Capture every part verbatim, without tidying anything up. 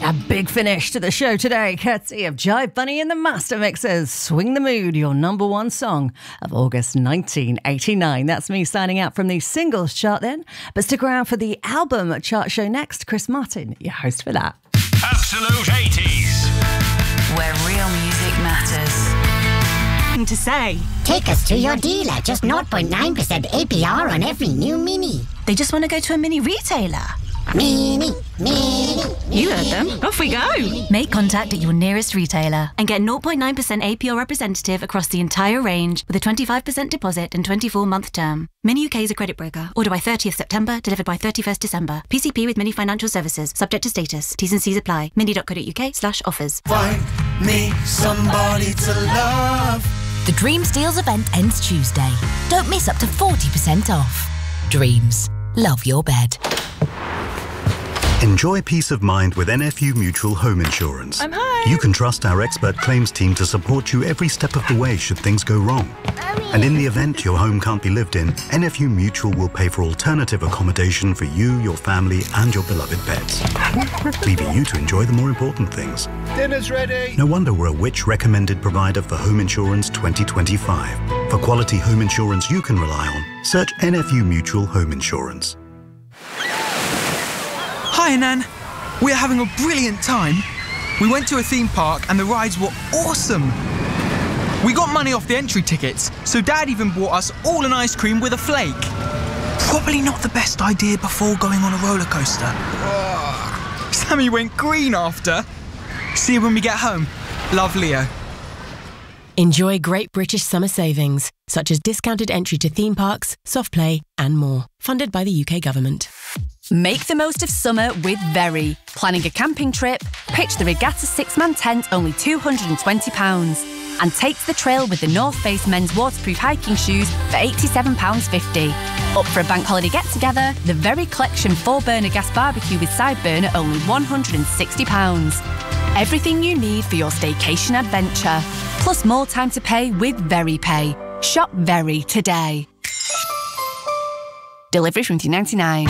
A big finish to the show today, courtesy of Jive Bunny and the Master Mixers. Swing the Mood, your number one song of August nineteen eighty-nine. That's me signing out from the singles chart then. But stick around for the album chart show next. Chris Martin, your host for that. Absolute eighties. Where real music matters. To say. Take us to your dealer. Just zero point nine percent A P R on every new Mini. They just want to go to a Mini retailer. Mini, Mini. You heard them. Off we go. Make contact at your nearest retailer and get zero point nine percent A P R representative across the entire range with a twenty-five percent deposit and twenty-four month term. Mini U K is a credit broker. Order by thirtieth September, delivered by thirty-first December. P C P with Mini Financial Services. Subject to status. T's and C's apply. mini.co.uk slash offers. Find me somebody to love. The Dreams Deals event ends Tuesday. Don't miss up to forty percent off. Dreams. Love your bed. Enjoy peace of mind with N F U Mutual Home Insurance. I'm home. You can trust our expert claims team to support you every step of the way should things go wrong. And in the event your home can't be lived in, N F U Mutual will pay for alternative accommodation for you, your family and your beloved pets. Leaving you to enjoy the more important things. Dinner's ready. No wonder we're a Which recommended provider for home insurance twenty twenty-five. For quality home insurance you can rely on, search N F U Mutual Home Insurance. Hi, Nan. We're having a brilliant time. We went to a theme park and the rides were awesome. We got money off the entry tickets, so Dad even bought us all an ice cream with a flake. Probably not the best idea before going on a roller coaster. Ugh. Sammy went green after. See you when we get home. Love, Leo. Enjoy great British summer savings, such as discounted entry to theme parks, soft play and more. Funded by the U K government. Make the most of summer with Very. Planning a camping trip? Pitch the Regatta six-man tent, only two hundred and twenty pounds. And take to the trail with the North Face men's waterproof hiking shoes for eighty-seven pounds fifty. Up for a bank holiday get-together? The Very Collection four-burner gas barbecue with side burner, only one hundred and sixty pounds. Everything you need for your staycation adventure. Plus more time to pay with Very Pay. Shop Very today. Delivery from two ninety-nine.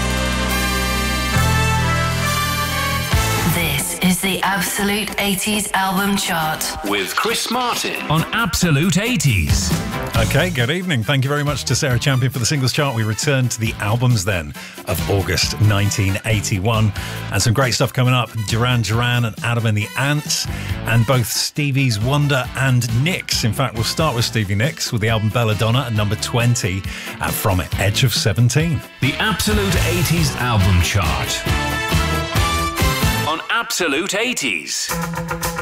This is the Absolute eighties album chart with Chris Martin on Absolute eighties. Okay, good evening. Thank you very much to Sarah Champion for the singles chart. We return to the albums then of August nineteen eighty-one. And some great stuff coming up. Duran Duran and Adam and the Ants. And both Stevie's Wonder and Nicks. In fact, we'll start with Stevie Nicks with the album Belladonna at number twenty uh, from Edge of seventeen. The Absolute eighties album chart on Absolute eighties.